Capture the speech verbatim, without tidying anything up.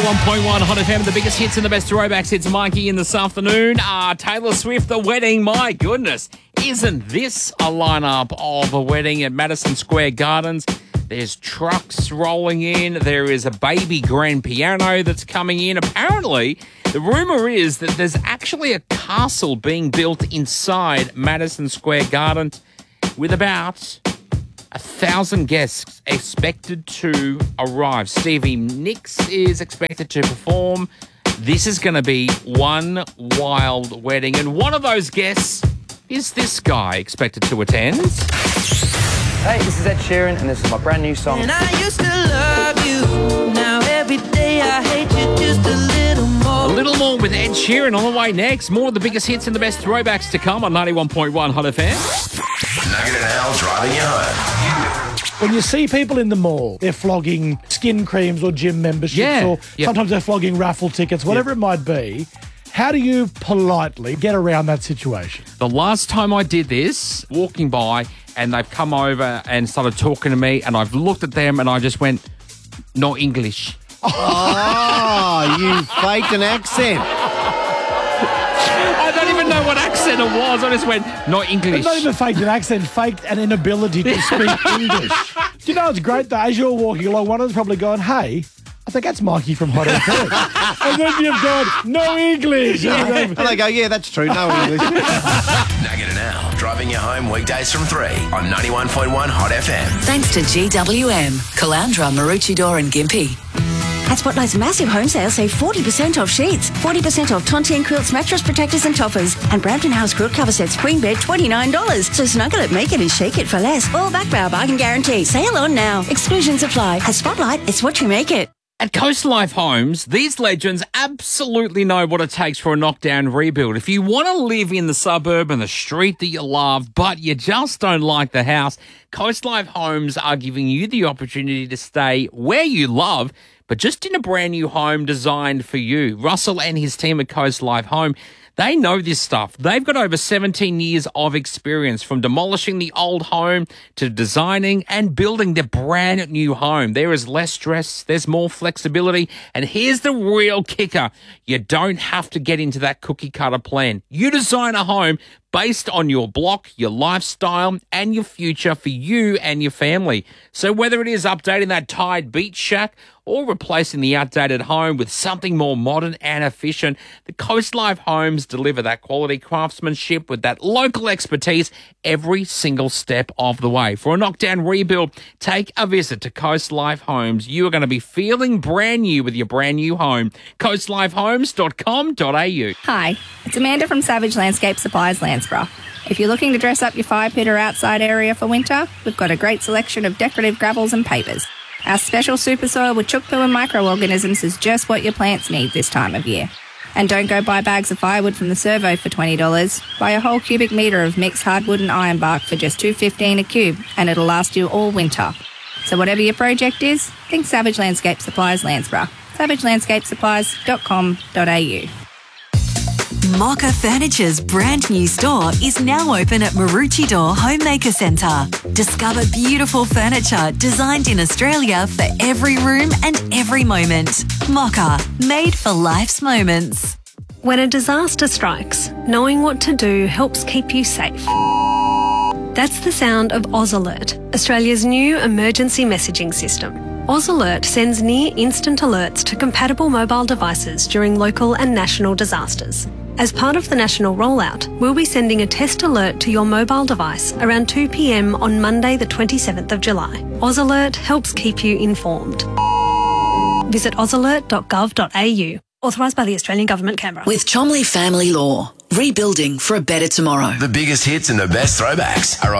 ninety-one point one Hot F M, the biggest hits and the best throwbacks. It's Mikey in this afternoon. Uh, Taylor Swift, the wedding. My goodness, isn't this a lineup of a wedding at Madison Square Gardens? There's trucks rolling in. There is a baby grand piano that's coming in. Apparently, the rumour is that there's actually a castle being built inside Madison Square Garden with about a thousand guests expected to arrive. Stevie Nicks is expected to perform. This is going to be one wild wedding. And one of those guests is this guy expected to attend. Hey, this is Ed Sheeran, and this is my brand new song. And I used to love you. Now every day I hate you just a little more. A little more with Ed Sheeran on the way next. More of the biggest hits and the best throwbacks to come on ninety-one point one Hot F M. Nugget and Al driving you home. When you see people in the mall, they're flogging skin creams or gym memberships, Yeah, or yep. sometimes they're flogging raffle tickets, whatever it might be. How do you politely get around that situation? The last time I did this, walking by, and they've come over and started talking to me, and I've looked at them and I just went, no English. Oh, you faked an accent. I don't even know what accent it was. I just went, no English. It's not even faked an accent, faked an inability to speak English. Do you know, it's great though, as you're walking along, one of them's probably going, hey, I think that's Mikey from Hot F M. And then you've gone, no English. And they go, yeah, that's true, no English. Nugget and Al driving you home weekdays from three on ninety-one point one Hot F M. Thanks to G W M, Calandra, Maroochydore and Gympie. At Spotlight's massive home sale, save forty percent off sheets, forty percent off Tontine quilts, mattress protectors and toppers, and Brampton House quilt cover sets queen bed twenty-nine dollars. So snuggle it, make it and shake it for less. All back by our bargain guarantee. Sale on now. Exclusions apply. At Spotlight, it's what you make it. At Coast Life Homes, these legends absolutely know what it takes for a knockdown rebuild. If you want to live in the suburb and the street that you love, but you just don't like the house, Coast Life Homes are giving you the opportunity to stay where you love, but just in a brand new home designed for you. Russell and his team at Coast Life Home, they know this stuff. They've got over seventeen years of experience, from demolishing the old home to designing and building the brand new home. There is less stress, there's more flexibility, and here's the real kicker. You don't have to get into that cookie cutter plan. You design a home based on your block, your lifestyle, and your future for you and your family. So whether it is updating that tired beach shack or replacing the outdated home with something more modern and efficient, the Coast Life Homes deliver that quality craftsmanship with that local expertise every single step of the way. For a knockdown rebuild, take a visit to Coast Life Homes. You are going to be feeling brand new with your brand new home. coast life homes dot com dot a u. Hi, it's Amanda from Savage Landscape Supplies, Landsborough. If you're looking to dress up your fire pit or outside area for winter, we've got a great selection of decorative gravels and pavers. Our special super soil with chook poo and microorganisms is just what your plants need this time of year. And don't go buy bags of firewood from the servo for twenty dollars. Buy a whole cubic metre of mixed hardwood and ironbark for just two dollars fifteen a cube, and it'll last you all winter. So whatever your project is, think Savage Landscape Supplies, Landsborough. savage landscape supplies dot com dot a u. Mocha Furniture's brand new store is now open at Maroochydore Homemaker Centre. Discover beautiful furniture designed in Australia for every room and every moment. Mocha, made for life's moments. When a disaster strikes, knowing what to do helps keep you safe. That's the sound of Oz Alert, Australia's new emergency messaging system. Oz Alert sends near-instant alerts to compatible mobile devices during local and national disasters. As part of the national rollout, we'll be sending a test alert to your mobile device around two p m on Monday the twenty-seventh of July. Oz Alert helps keep you informed. Visit oz alert dot gov dot a u. Authorised by the Australian Government, Canberra. With Chomley Family Law, rebuilding for a better tomorrow. The biggest hits and the best throwbacks are on